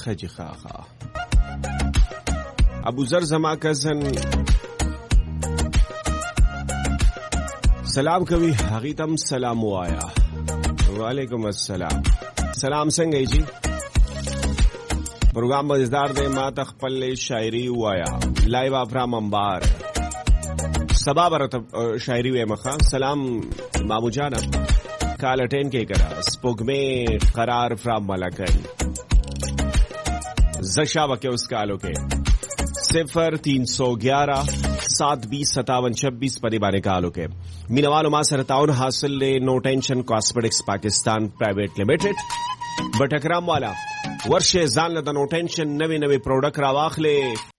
خجی خاخا ابو ذر زما کزن سلام کوي هغه تم سلام وایا وعلیکم السلام سلام څنګه جی پروګرام مزدار دی ما تخپل شاعری وایا لایو افرام انبار سبا برته شاعری وې مخه سلام مامو جان کال اٹین کې کرا سپوږمې قرار فرام ملکن زشا وکه اس کالو کې 0311-720-5726 پدی باندې کالو کې مینوالو ما سره تعاون حاصل له نو ټینشن کاسمیټکس پاکستان پرایویټ لیمیټډ بټ اکرام والا ورشه ځان له نو ټینشن نوې پروډکټ را واخلې